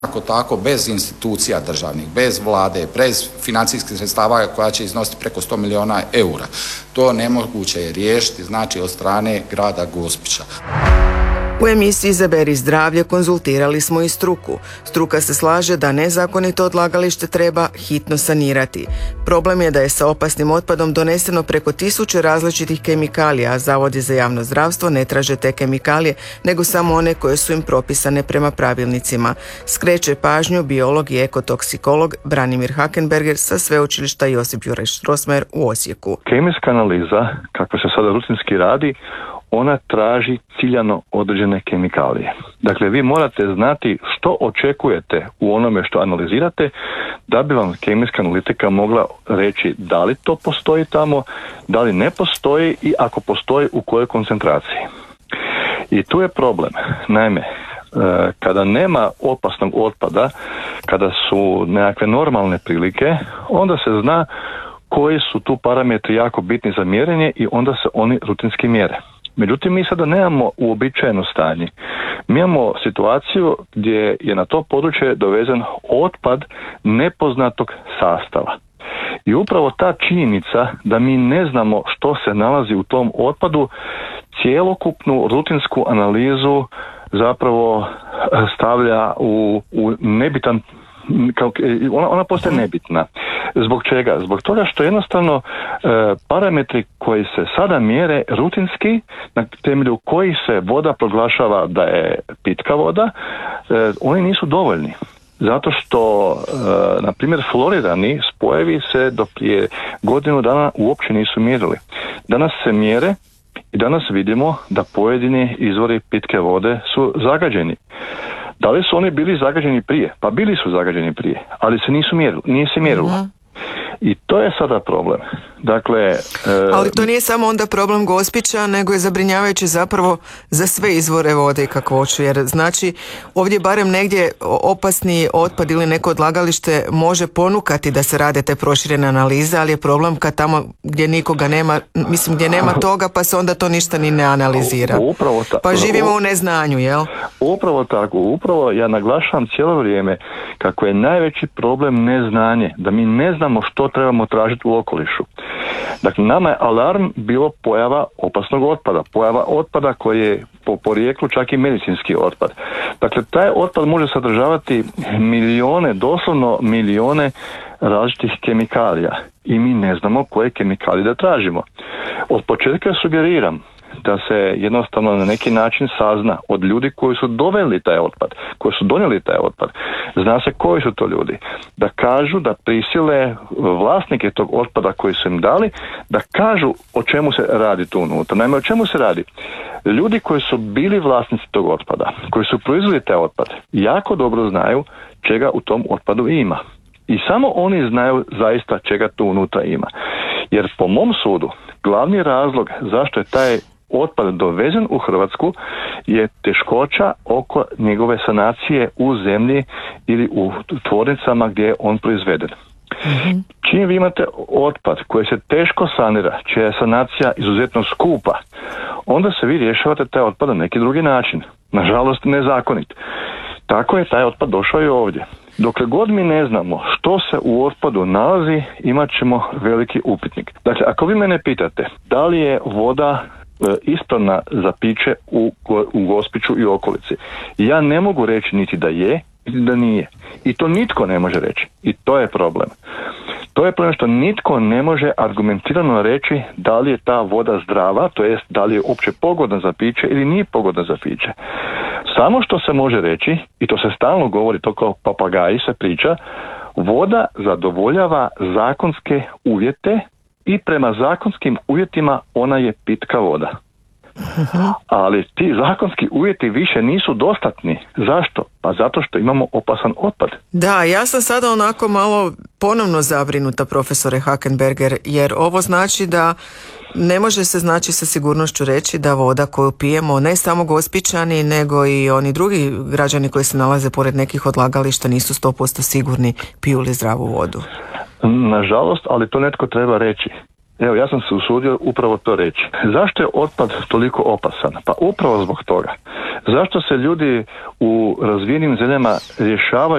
Ako tako, bez institucija državnih, bez vlade, bez financijskih sredstava koja će iznositi preko 100 milijuna eura, to nemoguće je riješiti, znači od strane grada Gospića. U emisiji Izaberi zdravlje konzultirali smo i struku. Struka se slaže da nezakonito odlagalište treba hitno sanirati. Problem je da je sa opasnim otpadom doneseno preko 1000 različitih kemikalija, a Zavodi za javno zdravstvo ne traže te kemikalije, nego samo one koje su im propisane prema pravilnicima. Skreće pažnju biolog i ekotoksikolog Branimir Hakenberger sa sveučilišta Josip Juraj Strossmayer u Osijeku. Kemijska analiza, kako se sada rutinski radi, ona traži ciljano određene kemikalije. Dakle, vi morate znati što očekujete u onome što analizirate da bi vam kemijska analitika mogla reći da li to postoji tamo, da li ne postoji i ako postoji u kojoj koncentraciji. I tu je problem. Naime, kada nema opasnog otpada, kada su nekakve normalne prilike, onda se zna koji su tu parametri jako bitni za mjerenje i onda se oni rutinski mjere. Međutim, mi sada nemamo uobičajeno stanje. Mi imamo situaciju gdje je na to područje dovezen otpad nepoznatog sastava. I upravo ta činjenica da mi ne znamo što se nalazi u tom otpadu, cjelokupnu rutinsku analizu zapravo stavlja u nebitan, ona postaje nebitna. Zbog čega? Zbog toga što jednostavno parametri koji se sada mjere rutinski, na temelju kojih se voda proglašava da je pitka voda, oni nisu dovoljni. Zato što, na primjer, florirani spojevi se do prije godinu dana uopće nisu mjerili. Danas se mjere i danas vidimo da pojedini izvori pitke vode su zagađeni. Da li su oni bili zagađeni prije? Pa bili su zagađeni prije, ali se nije se mjerilo. I to je sada problem. Dakle, ali to nije samo onda problem Gospića, nego je zabrinjavajući zapravo za sve izvore vode i kakvoću, jer znači ovdje barem negdje opasni otpad ili neko odlagalište može ponukati da se rade te proširene analize, ali je problem kad tamo gdje nikoga nema, mislim gdje nema toga, pa se onda to ništa ni ne analizira. Pa živimo u neznanju, jel? Upravo tako, upravo ja naglašavam cijelo vrijeme kako je najveći problem neznanje, da mi ne znamo što trebamo tražiti u okolišu. Dakle, nama je alarm bilo pojava opasnog otpada, pojava otpada koji je po porijeklu čak i medicinski otpad. Dakle, taj otpad može sadržavati milijone, doslovno milijone različitih kemikalija i mi ne znamo koje kemikalije da tražimo. Od početka sugeriram da se jednostavno na neki način sazna od ljudi koji su doveli taj otpad, koji su donijeli taj otpad. Zna se koji su to ljudi. Da kažu, da prisile vlasnike tog otpada koji su im dali, da kažu o čemu se radi tu unutra. Naime, o čemu se radi? Ljudi koji su bili vlasnici tog otpada, koji su proizveli taj otpad, jako dobro znaju čega u tom otpadu ima. I samo oni znaju zaista čega tu unutra ima. Jer po mom sudu, glavni razlog zašto je taj otpad dovezen u Hrvatsku je teškoća oko njegove sanacije u zemlji ili u tvornicama gdje je on proizveden. Čim vi imate otpad koji se teško sanira, čija je sanacija izuzetno skupa, onda se vi rješavate taj otpad na neki drugi način. Nažalost, nezakonit. Tako je taj otpad došao i ovdje. Dokle god mi ne znamo što se u otpadu nalazi, imat ćemo veliki upitnik. Dakle, ako vi mene pitate da li je voda ispravna za piće u Gospiću i okolici, ja ne mogu reći niti da je, niti da nije. I to nitko ne može reći. I to je problem. To je problem što nitko ne može argumentirano reći da li je ta voda zdrava, to jest da li je uopće pogodna za piće ili nije pogodna za piće. Samo što se može reći, i to se stalno govori, to kao papagaji se priča, voda zadovoljava zakonske uvjete i prema zakonskim uvjetima ona je pitka voda. Ali ti zakonski uvjeti više nisu dostatni. Zašto? Pa zato što imamo opasan otpad. Da, ja sam sada onako malo ponovno zabrinuta, profesore Hakenberger, jer ovo znači da ne može se znači sa sigurnošću reći da voda koju pijemo, ne samo Gospićani, nego i oni drugi građani koji se nalaze pored nekih odlagališta nisu 100% sigurni piju li zdravu vodu. Nažalost, ali to netko treba reći. Evo, ja sam se usudio upravo to reći. Zašto je otpad toliko opasan? Pa upravo zbog toga. Zašto se ljudi u razvijenim zemljama rješavaju